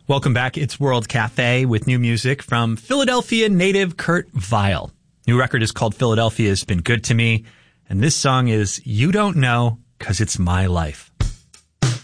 Welcome back. It's World Cafe with new music from Philadelphia native Kurt Vile. New record is called Philadelphia Has Been Good to Me, and this song is You Don't Know 'Cause It's My Life.